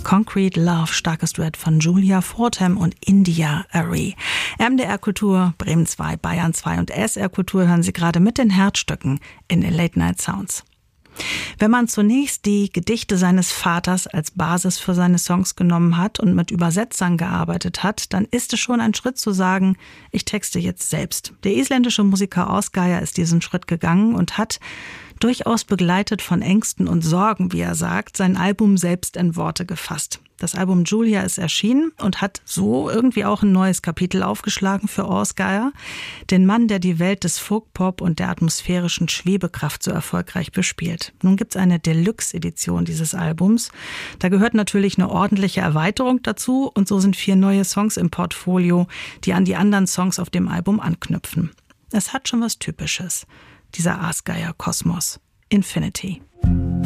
Concrete Love, starkes Duett von Julia Fortem und India Arie. MDR Kultur, Bremen 2, Bayern 2 und SR Kultur hören Sie gerade mit den Herzstücken in den Late Night Sounds. Wenn man zunächst die Gedichte seines Vaters als Basis für seine Songs genommen hat und mit Übersetzern gearbeitet hat, dann ist es schon ein Schritt zu sagen, ich texte jetzt selbst. Der isländische Musiker Ásgeir ist diesen Schritt gegangen und hat, durchaus begleitet von Ängsten und Sorgen, wie er sagt, sein Album selbst in Worte gefasst. Das Album Julia ist erschienen und hat so irgendwie auch ein neues Kapitel aufgeschlagen für Ásgeir, den Mann, der die Welt des Folkpop und der atmosphärischen Schwebekraft so erfolgreich bespielt. Nun gibt's eine Deluxe-Edition dieses Albums. Da gehört natürlich eine ordentliche Erweiterung dazu und so sind 4 neue Songs im Portfolio, die an die anderen Songs auf dem Album anknüpfen. Es hat schon was Typisches, dieser Ásgeir-Kosmos. Infinity.